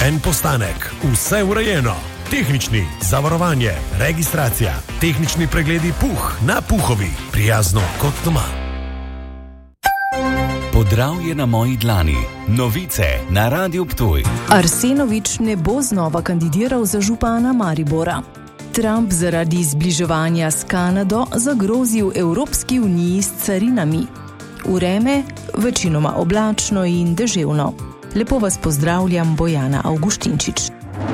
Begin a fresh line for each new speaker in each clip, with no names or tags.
En postanek, vse urejeno. Tehnični, zavarovanje, registracija, tehnični pregledi Puh na Puhovi. Prijazno kot doma.
Podravje na moji dlani. Novice na Radiu Ptuj.
Arsenovič ne bo znova kandidiral za župana Maribora. Trump zaradi zbliževanja s Kanado zagrozil Evropski uniji s carinami. Vreme večinoma oblačno in deževno. Lepo vas pozdravljam, Bojana Avguštinčič.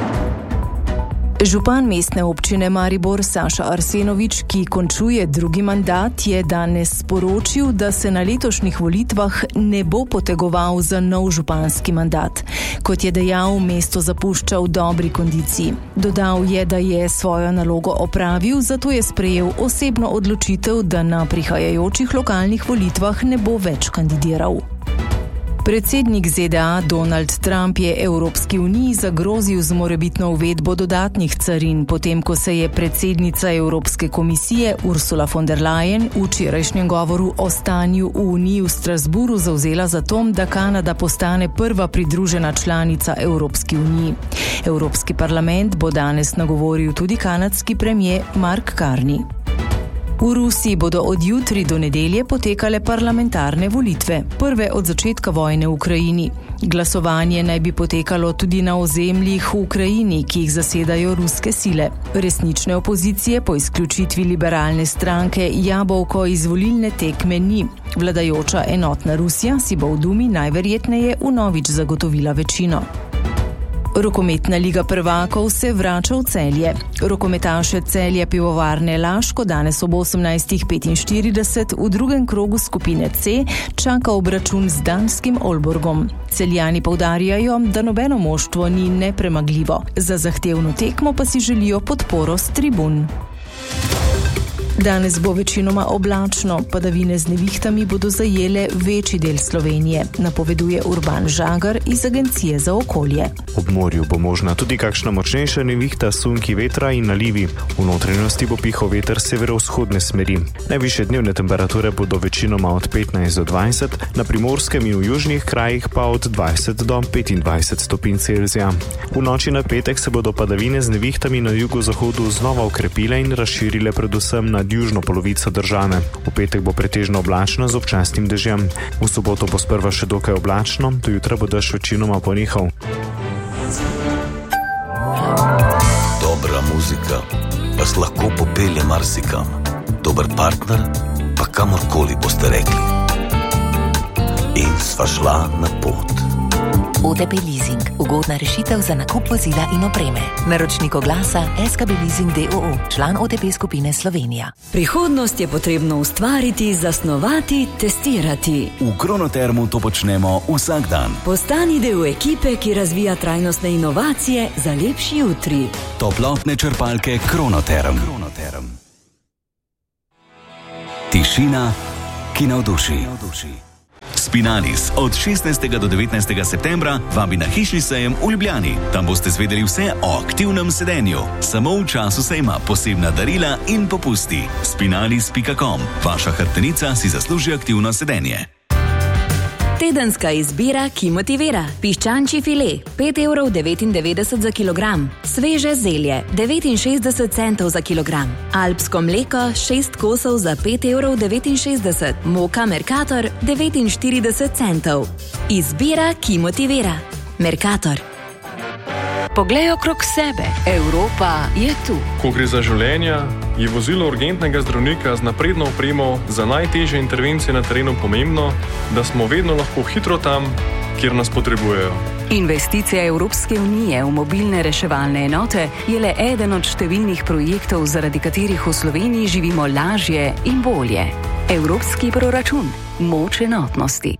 Župan mestne občine Maribor Saša Arsenovič, ki končuje drugi mandat, je danes sporočil, da se na letošnjih volitvah ne bo potegoval za nov županski mandat. Kot je dejal, mesto zapušča v dobri kondiciji. Dodal je, da je svojo nalogo opravil, zato je sprejel osebno odločitev, da na prihajajočih lokalnih volitvah ne bo več kandidiral. Predsednik ZDA Donald Trump je Evropski uniji zagrozil z morebitno uvedbo dodatnih carin, potem ko se je predsednica Evropske komisije Ursula von der Leyen v včerajšnjem govoru o stanju v Uniji v Strasburu zavzela za to, da Kanada postane prva pridružena članica Evropski uniji. Evropski parlament bo danes nagovoril tudi kanadski premier Mark Carney. V Rusiji bodo od jutri do nedelje potekale parlamentarne volitve, prve od začetka vojne v Ukrajini. Glasovanje naj bi potekalo tudi na ozemljih v Ukrajini, ki jih zasedajo ruske sile. Resnične opozicije po izključitvi liberalne stranke Jabolko iz volilne tekme ni. Vladajoča Enotna Rusija si bo v Dumi najverjetneje vnovič zagotovila večino. Rokometna liga prvakov se vrača v Celje. Rokometaše Celje Pivovarne Laško danes ob 18:45 v drugem krogu skupine C čaka obračun z danskim Aalborgom. Celjani poudarjajo, da nobeno moštvo ni nepremagljivo. Za zahtevno tekmo pa si želijo podporo s tribun. Danes bo večinoma oblačno, padavine z nevihtami bodo zajele večji del Slovenije, napoveduje Urban Žagar iz Agencije za okolje.
Ob morju bo možna tudi kakšna močnejša nevihta, sunki vetra in nalivi. V notranjosti bo pihal veter severovzhodne smeri. Najvišje dnevne temperature bodo večinoma od 15 do 20, na primorskem in v južnih krajih pa od 20 do 25 stopinj Celzija. V noči na petek se bodo padavine z nevihtami na jugozahodu znova okrepile in razširile predvsem na južno polovico države. V petek bo pretežno oblačno z občasnim dežjem. V soboto bo sprva še dokaj oblačno, do jutra bo dež večinoma ponehal.
Dobra muzika vas lahko popelje marsikam. Dober partner pa kamorkoli boste rekli. In sva šla na pot.
OTP Leasing. Ugodna rešitev za nakup vozila in opreme. Naročnik oglasa SKB Leasing d.o.o. Član OTP skupine Slovenija.
Prihodnost je potrebno ustvariti, zasnovati, testirati.
V Kronotermu to počnemo vsak dan.
Postani del ekipe, ki razvija trajnostne inovacije za lepši jutri.
Toplotne črpalke Kronoterm. Tišina, ki navduši. Spinalis od 16. do 19. septembra vabi na hišni sejem v Ljubljani. Tam boste zvedeli vse o aktivnem sedenju. Samo v času sejma posebna darila in popusti. Spinalis.com. Vaša hrbtenica si zasluži aktivno sedenje.
Tedenska izbira, ki motivira. Piščančji file, 5,99 € za kilogram. Sveže zelje, 69 centov za kilogram. Alpsko mleko, 6 kosov za 5,69 €. Moka Mercator, 49 centov. Izbira, ki motivira. Mercator. Poglej okrog sebe. Evropa je tu.
Ko gre za življenja, je vozilo urgentnega zdravnika z napredno opremo za najtežje intervencije na terenu pomembno, da smo vedno lahko hitro tam, kjer nas potrebujejo.
Investicija Evropske unije v mobilne reševalne enote je le eden od številnih projektov, zaradi katerih v Sloveniji živimo lažje in bolje. Evropski proračun. Moč enotnosti.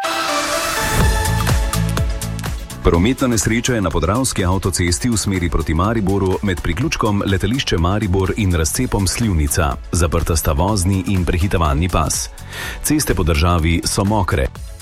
Prometna nesreča je na Podravski avtocesti v smeri proti Mariboru med priključkom letališče Maribor in razcepom Slivnica. Zaprta sta vozni in prehitevalni pas. Ceste po državi so mokre.